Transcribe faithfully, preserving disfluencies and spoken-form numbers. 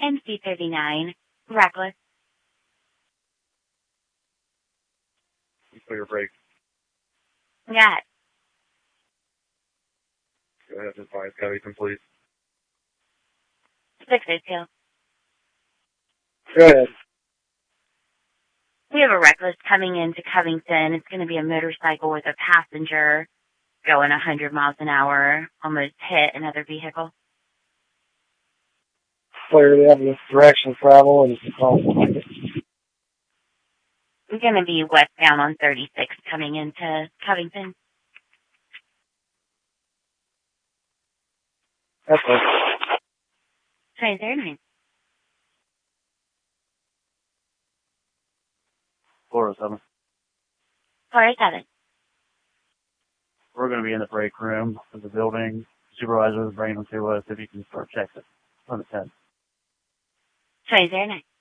M C thirty-nine, reckless. Clear your brake. Got it. Go ahead, advise Covington, please. six oh two. Go ahead. We have a reckless coming into Covington. It's going to be a motorcycle with a passenger going one hundred miles an hour, almost hit another vehicle. Clear the evidence direction of travel and call. We're going to be westbound on thirty-six coming into Covington. That's it. Try there, name. four oh seven. four oh seven. We're going to be in the break room of the building. Supervisor is bringing them to us if you can start checking on the ten. Try there, name.